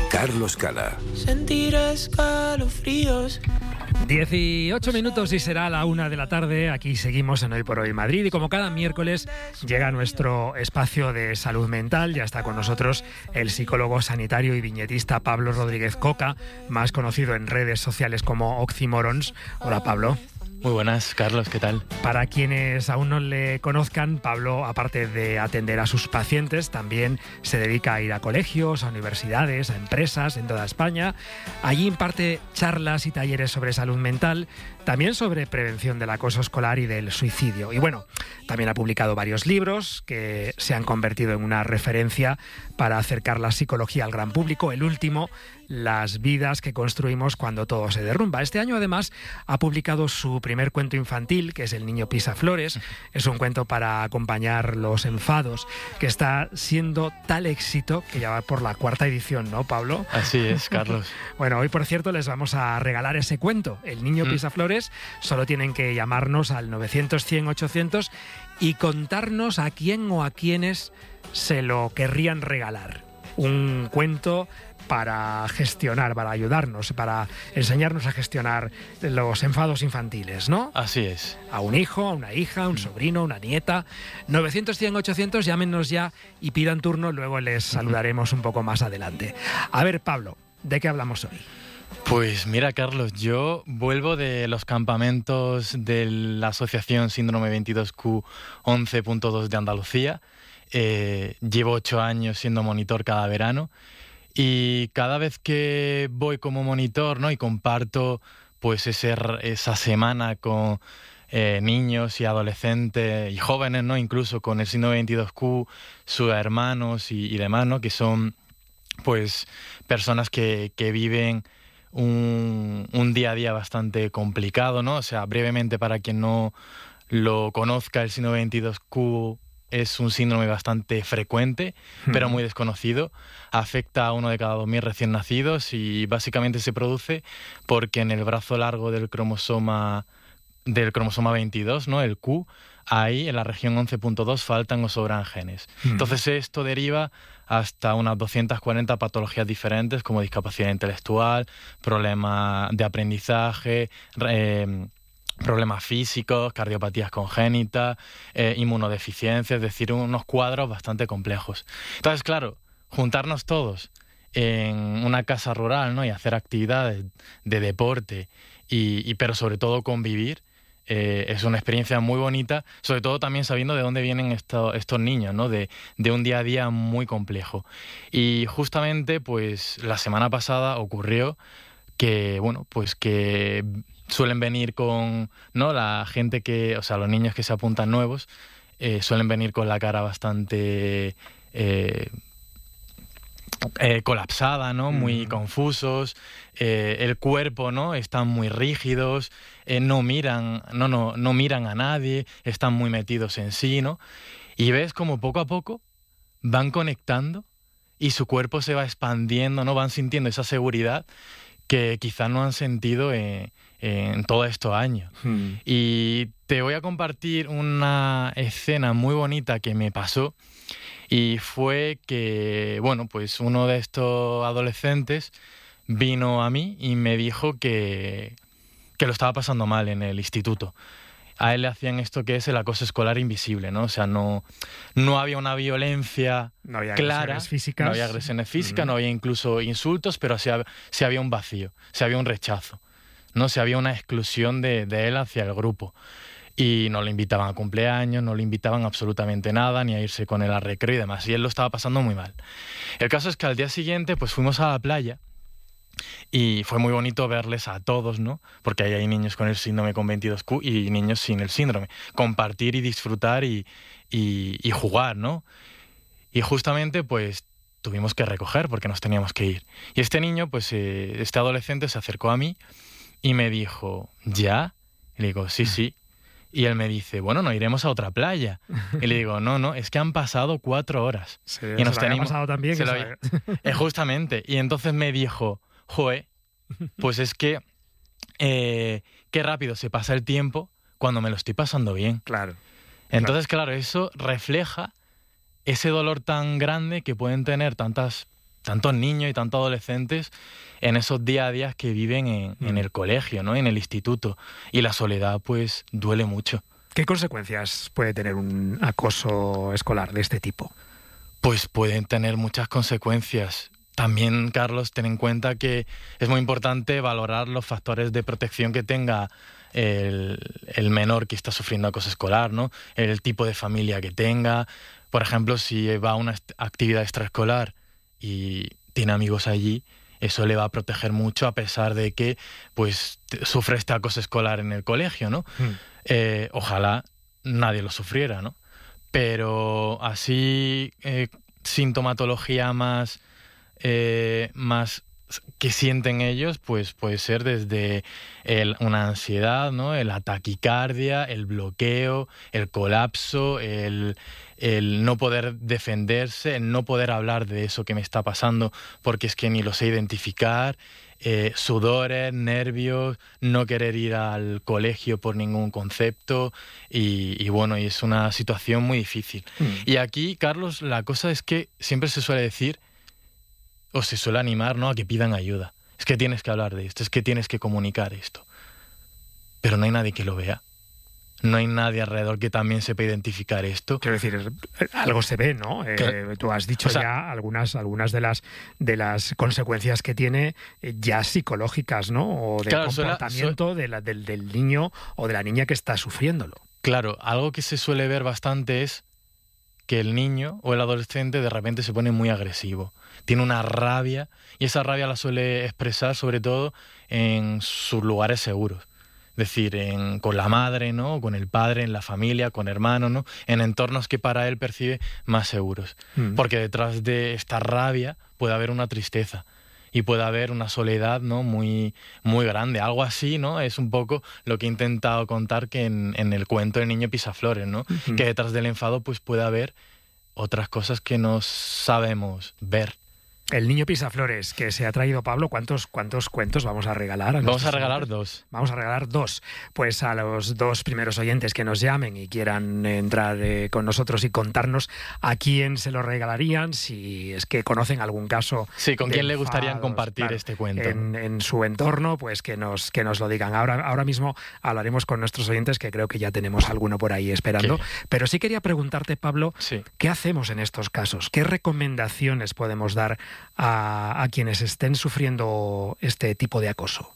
Carlos Cala. Sentir escalofríos. 18 minutos y será la 1 de la tarde. Aquí seguimos en Hoy por Hoy Madrid y como cada miércoles llega nuestro espacio de salud mental. Ya está con nosotros el psicólogo sanitario y viñetista Pablo Rodríguez Coca, más conocido en redes sociales como Oxymorons. Hola, Pablo. Muy buenas, Carlos, ¿qué tal? Para quienes aún no le conozcan, Pablo, aparte de atender a sus pacientes, también se dedica a ir a colegios, a universidades, a empresas en toda España. Allí imparte charlas y talleres sobre salud mental, también sobre prevención del acoso escolar y del suicidio. Y bueno, también ha publicado varios libros que se han convertido en una referencia para acercar la psicología al gran público. El último, Las vidas que construimos cuando todo se derrumba. Este año, además, ha publicado su primer cuento infantil, que es El niño pisa flores. Es un cuento para acompañar los enfados, que está siendo tal éxito que ya va por la 4ª edición, ¿no, Pablo? Así es, Carlos. Bueno, hoy, por cierto, les vamos a regalar ese cuento, El niño pisa flores. Solo tienen que llamarnos al 900-100-800 y contarnos a quién o a quiénes se lo querrían regalar. Un cuento para gestionar, para ayudarnos, para enseñarnos a gestionar los enfados infantiles, ¿no? Así es. A un hijo, a una hija, a un sobrino, a una nieta. 900-100-800, llámenos ya y pidan turno, luego les saludaremos un poco más adelante. A ver, Pablo, ¿de qué hablamos hoy? Pues mira, Carlos, yo vuelvo de los campamentos de la Asociación Síndrome 22Q 11.2 de Andalucía. Llevo 8 años siendo monitor cada verano y cada vez que voy como monitor, ¿no?, y comparto pues esa semana con niños y adolescentes y jóvenes, ¿no?, incluso con el síndrome 22Q, sus hermanos y demás, ¿no?, que son pues personas que viven un día a día bastante complicado, ¿no? O sea, brevemente, para quien no lo conozca, el síndrome 22Q es un síndrome bastante frecuente, pero muy desconocido. Afecta a 1 de cada 2.000 recién nacidos y básicamente se produce porque en el brazo largo del cromosoma 22, ¿no?, el Q, ahí en la región 11.2 faltan o sobran genes. Entonces esto deriva hasta unas 240 patologías diferentes como discapacidad intelectual, problemas de aprendizaje, problemas físicos, cardiopatías congénitas, inmunodeficiencia, es decir, unos cuadros bastante complejos. Entonces, claro, juntarnos todos en una casa rural, ¿no?, y hacer actividades de deporte, pero sobre todo convivir, es una experiencia muy bonita, sobre todo también sabiendo de dónde vienen estos niños, ¿no?, de un día a día muy complejo. Y justamente, pues la semana pasada ocurrió que, bueno, pues que suelen venir con, ¿no?, la gente que, o sea, los niños que se apuntan nuevos, suelen venir con la cara bastante colapsada, ¿no?, muy confusos, el cuerpo, ¿no?, están muy rígidos, no miran a nadie, están muy metidos en sí, ¿no? Y ves como poco a poco van conectando y su cuerpo se va expandiendo, ¿no? Van sintiendo esa seguridad que quizás no han sentido en todos estos años. Y te voy a compartir una escena muy bonita que me pasó, y fue que, bueno, pues uno de estos adolescentes vino a mí y me dijo que lo estaba pasando mal en el instituto. A él le hacían esto que es el acoso escolar invisible, ¿no? O sea, no había una violencia clara, no había agresiones físicas, no había incluso insultos, pero sí había un vacío, sí había un rechazo, ¿no? Sí había una exclusión de él hacia el grupo. Y no le invitaban a cumpleaños, no le invitaban absolutamente nada, ni a irse con él al recreo y demás. Y él lo estaba pasando muy mal. El caso es que al día siguiente pues fuimos a la playa y fue muy bonito verles a todos, ¿no? Porque ahí hay niños con el síndrome con 22Q y niños sin el síndrome. Compartir y disfrutar y jugar, ¿no? Y justamente pues tuvimos que recoger porque nos teníamos que ir. Y este niño, pues este adolescente se acercó a mí y me dijo, ¿ya? Y le digo, sí. Y él me dice, bueno, no iremos a otra playa. Y le digo, no, es que han pasado 4 horas. Sí, y nos se lo había pasado también. Justamente. Y entonces me dijo, joe, pues es que qué rápido se pasa el tiempo cuando me lo estoy pasando bien. Claro. Entonces, claro, eso refleja ese dolor tan grande que pueden tener tantas tantos niños y tantos adolescentes en esos día a día que viven en el colegio, ¿no? En el instituto. Y la soledad, pues, duele mucho. ¿Qué consecuencias puede tener un acoso escolar de este tipo? Pues pueden tener muchas consecuencias. También, Carlos, ten en cuenta que es muy importante valorar los factores de protección que tenga el menor que está sufriendo acoso escolar, ¿no? El tipo de familia que tenga. Por ejemplo, si va a una actividad extraescolar y tiene amigos allí, eso le va a proteger mucho a pesar de que pues sufre este acoso escolar en el colegio, ¿no? Ojalá nadie lo sufriera, ¿no? Pero así sintomatología más que sienten ellos, pues puede ser desde una ansiedad, ¿no? La taquicardia, el bloqueo, el colapso, el no poder defenderse, el no poder hablar de eso que me está pasando porque es que ni lo sé identificar, sudores, nervios, no querer ir al colegio por ningún concepto y bueno, y es una situación muy difícil. Y aquí, Carlos, la cosa es que siempre se suele decir o se suele animar, ¿no?, a que pidan ayuda. Es que tienes que hablar de esto, es que tienes que comunicar esto. Pero no hay nadie que lo vea. No hay nadie alrededor que también sepa identificar esto. Quiero decir, algo se ve, ¿no? Tú has dicho ya algunas de las consecuencias que tiene ya psicológicas, ¿no? O de comportamiento del niño o de la niña que está sufriéndolo. Claro, algo que se suele ver bastante es que el niño o el adolescente de repente se pone muy agresivo. Tiene una rabia y esa rabia la suele expresar sobre todo en sus lugares seguros. Es decir, con la madre, ¿no? Con el padre, en la familia, con hermanos, ¿no? En entornos que para él percibe más seguros. Porque detrás de esta rabia puede haber una tristeza y puede haber una soledad, ¿no?, muy, muy grande. Algo así, ¿no? Es un poco lo que he intentado contar que en el cuento El niño pisaflores, ¿no? Que detrás del enfado pues puede haber otras cosas que no sabemos ver. El niño pisaflores que se ha traído Pablo, ¿cuántos cuentos vamos a regalar? Vamos a regalar dos. Vamos a regalar dos. Pues a los dos primeros oyentes que nos llamen y quieran entrar con nosotros y contarnos a quién se lo regalarían, si es que conocen algún caso. Sí, con quién le gustaría compartir este cuento. En su entorno, pues que nos lo digan. Ahora mismo hablaremos con nuestros oyentes, que creo que ya tenemos alguno por ahí esperando. Pero sí quería preguntarte, Pablo, ¿qué hacemos en estos casos? ¿Qué recomendaciones podemos dar a quienes estén sufriendo este tipo de acoso?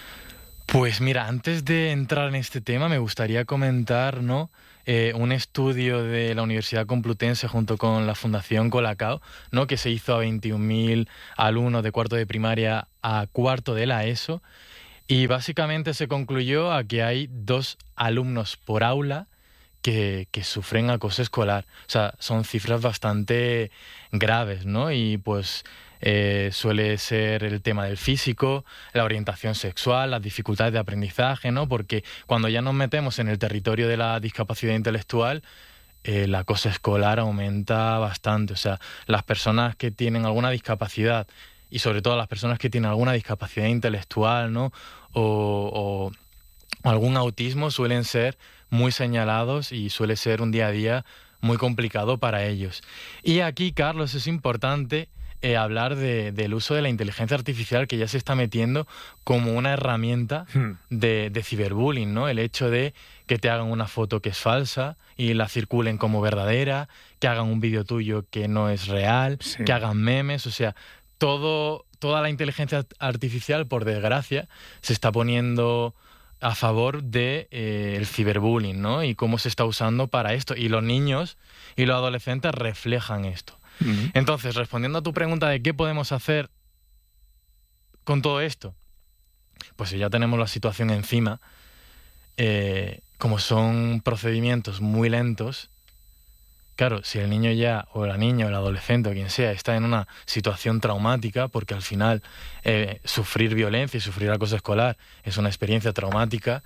Pues mira, antes de entrar en este tema me gustaría comentar, ¿no?, un estudio de la Universidad Complutense junto con la Fundación Colacao, ¿no?, que se hizo a 21.000 alumnos de cuarto de primaria a cuarto de la ESO, y básicamente se concluyó a que hay 2 alumnos por aula que sufren acoso escolar. O sea, son cifras bastante graves, ¿no? Y pues suele ser el tema del físico, la orientación sexual, las dificultades de aprendizaje, ¿no? Porque cuando ya nos metemos en el territorio de la discapacidad intelectual, el acoso escolar aumenta bastante. O sea, las personas que tienen alguna discapacidad, y sobre todo las personas que tienen alguna discapacidad intelectual, ¿no?, o algún autismo, suelen ser muy señalados y suele ser un día a día muy complicado para ellos. Y aquí, Carlos, es importante hablar del uso de la inteligencia artificial, que ya se está metiendo como una herramienta de ciberbullying, ¿no? El hecho de que te hagan una foto que es falsa y la circulen como verdadera, que hagan un vídeo tuyo que no es real, que hagan memes, o sea, toda la inteligencia artificial, por desgracia, se está poniendo a favor de el ciberbullying, ¿no? Y cómo se está usando para esto. Y los niños y los adolescentes reflejan esto. Entonces, respondiendo a tu pregunta de qué podemos hacer con todo esto, pues si ya tenemos la situación encima, como son procedimientos muy lentos, claro, si el niño ya, o la niña, o el adolescente, o quien sea, está en una situación traumática, porque al final sufrir violencia y sufrir acoso escolar es una experiencia traumática,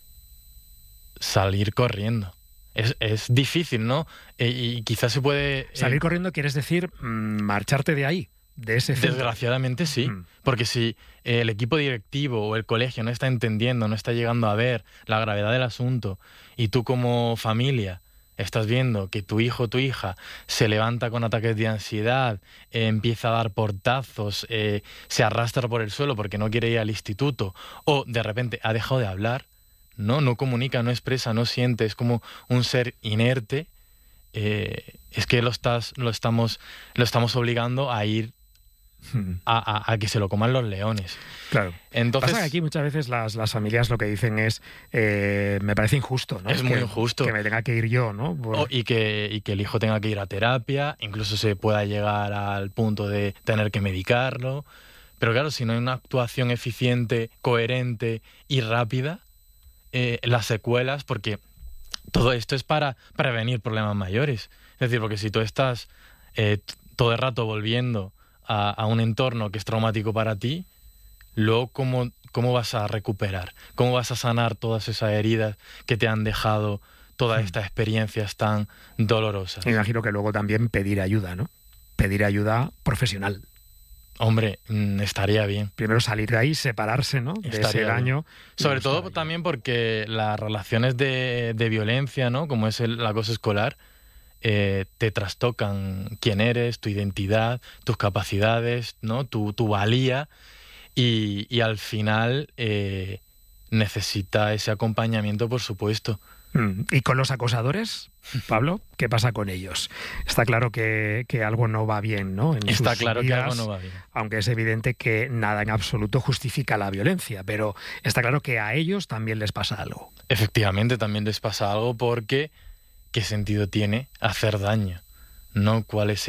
salir corriendo. Es difícil, ¿no? Y quizás se puede... Salir corriendo, ¿quieres decir marcharte de ahí, de ese centro? Desgraciadamente sí, porque si el equipo directivo o el colegio no está entendiendo, no está llegando a ver la gravedad del asunto, y tú como familia estás viendo que tu hijo o tu hija se levanta con ataques de ansiedad, empieza a dar portazos, se arrastra por el suelo porque no quiere ir al instituto, o de repente ha dejado de hablar, no comunica, no expresa, no siente, es como un ser inerte, es que lo estamos obligando a ir a que se lo coman los leones. Claro. Entonces, pasa que aquí muchas veces las familias lo que dicen es me parece injusto, ¿no? Es muy injusto. Que me tenga que ir yo, ¿no? Y que el hijo tenga que ir a terapia, incluso se pueda llegar al punto de tener que medicarlo. Pero claro, si no hay una actuación eficiente, coherente y rápida, las secuelas, porque todo esto es para prevenir problemas mayores. Es decir, porque si tú estás todo el rato volviendo a un entorno que es traumático para ti, luego ¿cómo vas a recuperar? ¿Cómo vas a sanar todas esas heridas que te han dejado todas estas experiencias tan dolorosas? Me imagino que luego también pedir ayuda, ¿no? Pedir ayuda profesional. Hombre, estaría bien. Primero salir de ahí, separarse, ¿no? De ese daño. Sobre todo también porque las relaciones de violencia, ¿no? Como es el acoso escolar, te trastocan quién eres, tu identidad, tus capacidades, ¿no? Tu valía, y al final necesita ese acompañamiento, por supuesto. ¿Y con los acosadores, Pablo? ¿Qué pasa con ellos? Está claro que algo no va bien, ¿no? Está claro que algo no va bien. Aunque es evidente que nada en absoluto justifica la violencia, pero está claro que a ellos también les pasa algo. Efectivamente, también les pasa algo porque ¿qué sentido tiene hacer daño? ¿No? ¿Cuál es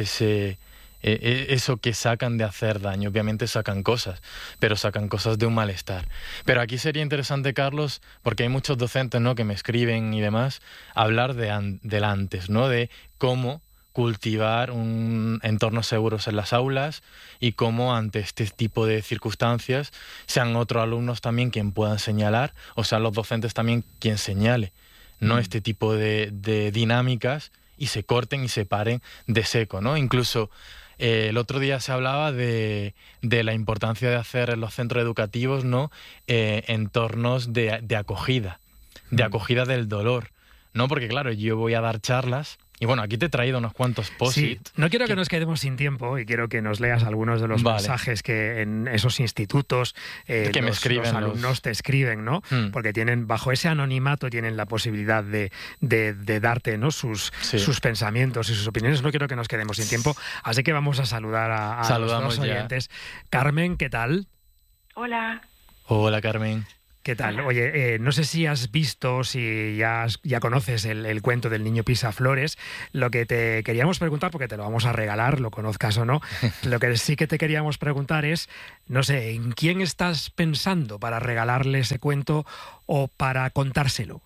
eso que sacan de hacer daño? Obviamente sacan cosas, pero sacan cosas de un malestar. Pero aquí sería interesante, Carlos, porque hay muchos docentes, ¿no?, que me escriben y demás, hablar del antes, ¿no?, de cómo cultivar un entorno seguros en las aulas y cómo ante este tipo de circunstancias sean otros alumnos también quien puedan señalar, o sean los docentes también quien señale, ¿no?, este tipo de dinámicas, y se corten y se paren de seco, ¿no? Incluso el otro día se hablaba de la importancia de hacer en los centros educativos, ¿no?, entornos de acogida del dolor, ¿no? Porque claro, yo voy a dar charlas. Y bueno, aquí te he traído unos cuantos post-it. Sí, no quiero que nos quedemos sin tiempo y quiero que nos leas algunos de los mensajes que en esos institutos que los alumnos te escriben, ¿no? Porque tienen, bajo ese anonimato, tienen la posibilidad de darte, ¿no?, sus pensamientos y sus opiniones. No quiero que nos quedemos sin tiempo, así que vamos a saludar a los dos oyentes. Carmen, ¿qué tal? Hola. Hola, Carmen. ¿Qué tal? Oye, no sé si has visto, si ya conoces el cuento del niño Pisaflores. Lo que te queríamos preguntar, porque te lo vamos a regalar, lo conozcas o no, lo que sí que te queríamos preguntar es, no sé, ¿en quién estás pensando para regalarle ese cuento o para contárselo?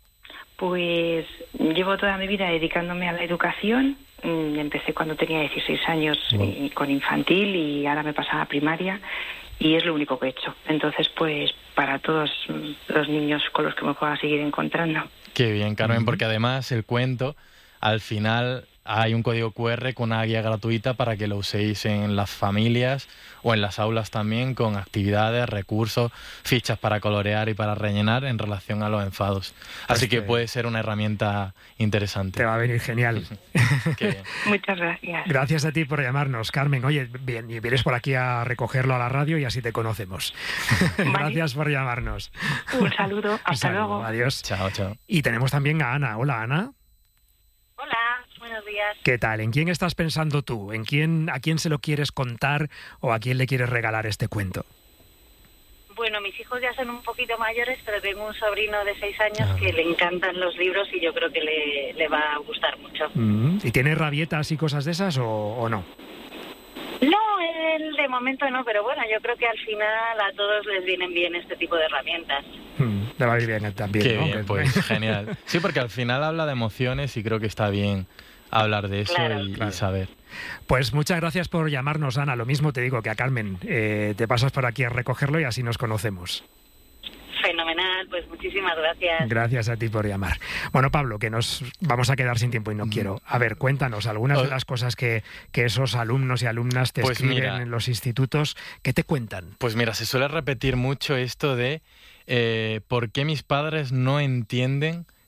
Pues llevo toda mi vida dedicándome a la educación. Empecé cuando tenía 16 años con infantil y ahora me pasaba a primaria. Y es lo único que he hecho. Entonces, pues, para todos los niños con los que me pueda seguir encontrando. Qué bien, Carmen, porque además el cuento, al final hay un código QR con una guía gratuita para que lo uséis en las familias o en las aulas también, con actividades, recursos, fichas para colorear y para rellenar en relación a los enfados. Así que puede ser una herramienta interesante. Te va a venir genial. Qué bien. Muchas gracias. Gracias a ti por llamarnos, Carmen. Oye, bien, y vienes por aquí a recogerlo a la radio y así te conocemos. Vale. Gracias por llamarnos. Un saludo. Hasta luego. Adiós. Chao, chao. Y tenemos también a Ana. Hola, Ana. Hola, buenos días. ¿Qué tal? ¿En quién estás pensando tú? ¿A quién se lo quieres contar o a quién le quieres regalar este cuento? Bueno, mis hijos ya son un poquito mayores, pero tengo un sobrino de 6 años que le encantan los libros y yo creo que le va a gustar mucho. ¿Y tiene rabietas y cosas de esas o no? No, él de momento no, pero bueno, yo creo que al final a todos les vienen bien este tipo de herramientas. Le va a ir bien también, Qué ¿no? bien, pues genial. Sí, porque al final habla de emociones y creo que está bien hablar de eso y saber. Pues muchas gracias por llamarnos, Ana. Lo mismo te digo que a Carmen. Te pasas por aquí a recogerlo y así nos conocemos. Fenomenal, pues muchísimas gracias. Gracias a ti por llamar. Bueno, Pablo, que nos vamos a quedar sin tiempo y no quiero. A ver, cuéntanos algunas de las cosas que esos alumnos y alumnas te escriben en los institutos. ¿Qué te cuentan? Pues mira, se suele repetir mucho esto de por qué mis padres no entienden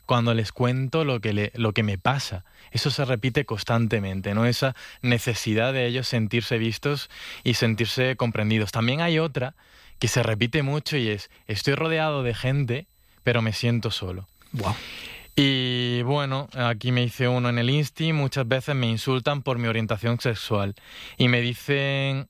cuando les cuento lo que me pasa. Eso se repite constantemente, ¿no? Esa necesidad de ellos sentirse vistos y sentirse comprendidos. También hay otra que se repite mucho y es: estoy rodeado de gente, pero me siento solo. Wow. Y bueno, aquí me hice uno en el Insti. Muchas veces me insultan por mi orientación sexual y me dicen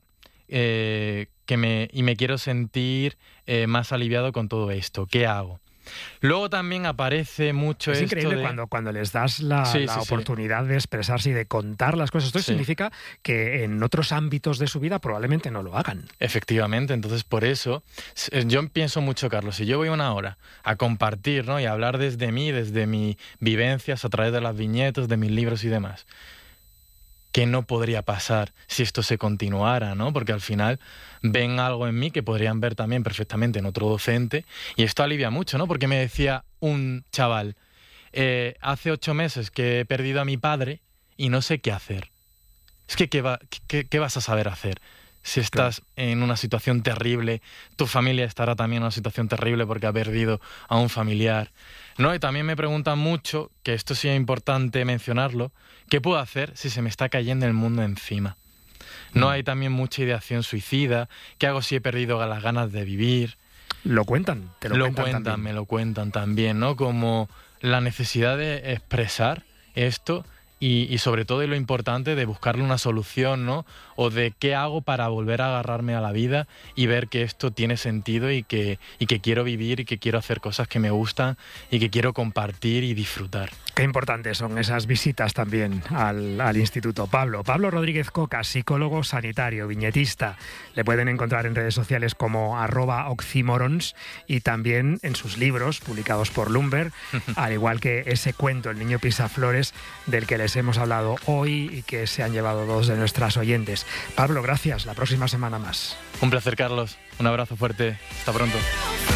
y me quiero sentir más aliviado con todo esto. ¿Qué hago? Luego también aparece mucho esto. Es increíble cuando les das la oportunidad de expresarse y de contar las cosas. Esto significa que en otros ámbitos de su vida probablemente no lo hagan. Efectivamente, entonces por eso yo pienso mucho, Carlos, si yo voy una hora a compartir, ¿no? y a hablar desde mí, desde mis vivencias, a través de las viñetas, de mis libros y demás, ¿qué no podría pasar si esto se continuara, ¿no? Porque al final ven algo en mí que podrían ver también perfectamente en otro docente, y esto alivia mucho, ¿no? Porque me decía un chaval, hace 8 meses que he perdido a mi padre y no sé qué hacer. Es que ¿qué vas a saber hacer? Si estás en una situación terrible, tu familia estará también en una situación terrible porque ha perdido a un familiar, ¿no? Y también me preguntan mucho, que esto sí es importante mencionarlo, ¿qué puedo hacer si se me está cayendo el mundo encima? ¿No? Hay también mucha ideación suicida. ¿Qué hago si he perdido las ganas de vivir? Lo cuentan, te lo cuentan también. Me lo cuentan también, ¿no? Como la necesidad de expresar esto y sobre todo, y lo importante, de buscarle una solución, ¿no? O de qué hago para volver a agarrarme a la vida y ver que esto tiene sentido y que quiero vivir y que quiero hacer cosas que me gustan y que quiero compartir y disfrutar. Qué importantes son esas visitas también al instituto. Pablo Rodríguez Coca, psicólogo sanitario, viñetista. Le pueden encontrar en redes sociales como @oxymorons y también en sus libros publicados por Lumber, al igual que ese cuento, El niño pisaflores, del que les hemos hablado hoy y que se han llevado 2 de nuestras oyentes. Pablo, gracias. La próxima semana más. Un placer, Carlos. Un abrazo fuerte. Hasta pronto.